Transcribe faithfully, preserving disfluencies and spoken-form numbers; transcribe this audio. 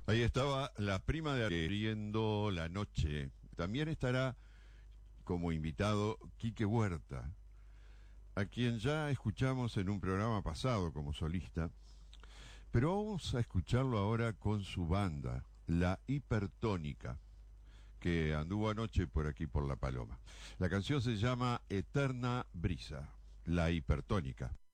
Ahí estaba la prima de Queriendo la Noche. También estará como invitado Quique Huerta, a quien ya escuchamos en un programa pasado como solista, pero vamos a escucharlo ahora con su banda, La Hipertónica, que anduvo anoche por aquí por La Paloma. La canción se llama Eterna Brisa, La Hipertónica.